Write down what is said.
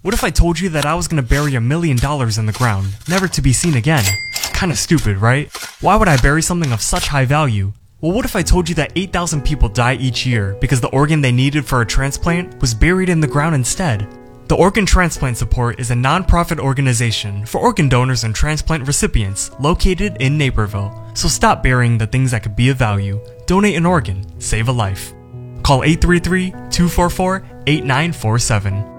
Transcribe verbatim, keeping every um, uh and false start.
What if I told you that I was gonna bury a million dollars in the ground, never to be seen again? Kinda stupid, right? Why would I bury something of such high value? Well, what if I told you that eight thousand people die each year because the organ they needed for a transplant was buried in the ground instead? The Organ Transplant Support is a non-profit organization for organ donors and transplant recipients located in Naperville. So stop burying the things that could be of value. Donate an organ, save a life. Call eight three three, two four four, eight nine four seven.